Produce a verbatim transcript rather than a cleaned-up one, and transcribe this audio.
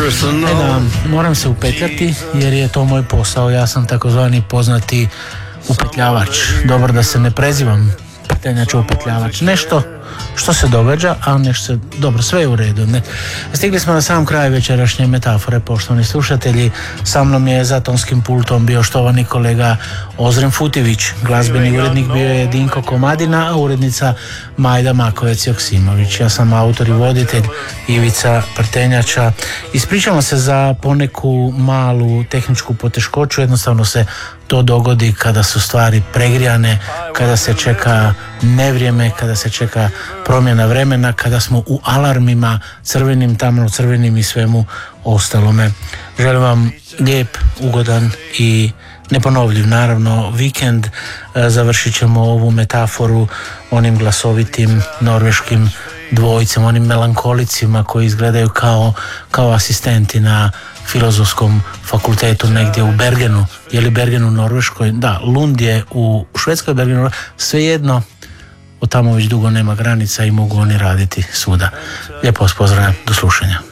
E da, moram se upetljati jer je to moj posao, ja sam takozvani poznati upetljavač. Dobro da se ne prezivam prtenjač upetljavač. Nešto što se događa, a nešto se... Dobro, sve je u redu. Ne? Stigli smo na sam kraj večerašnje metafore, poštovani slušatelji. Sa mnom je za tonskim pultom bio štovani kolega Ozren Futivić. Glazbeni urednik bio je Dinko Komadina, a urednica Majda Makovec-Joksimović. Ja sam autor i voditelj Ivica Prtenjača. Ispričavam se za poneku malu tehničku poteškoću, jednostavno se to dogodi kada su stvari pregrijane, kada se čeka nevrijeme, kada se čeka promjena vremena, kada smo u alarmima crvenim, tamno crvenim i svemu ostalome. Želim vam lijep, ugodan i neponovljiv naravno vikend. Završit ćemo ovu metaforu onim glasovitim norveškim dvojicama, onim melankolicima koji izgledaju kao, kao asistenti na Filozofskom fakultetu negdje u Bergenu. Je li Bergen u Norveškoj? Da, Lund je u Švedskoj, Bergen u svejedno, od tamo već dugo nema granica i mogu oni raditi svuda. Lijepo vas pozdravljam, do slušanja.